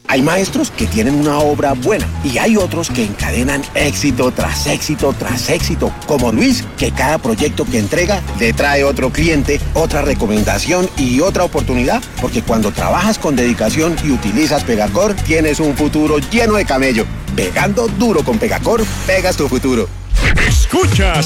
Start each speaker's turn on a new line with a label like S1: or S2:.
S1: Hay maestros que tienen una obra buena y hay otros que encadenan éxito tras éxito tras éxito, como Luis, que cada proyecto que entrega le trae otro cliente, otra recomendación y otra oportunidad, porque cuando trabajas con dedicación y utilizas Pegacor, tienes un futuro lleno de camello. Pegando duro con Pegacor, pegas tu futuro.
S2: Escuchas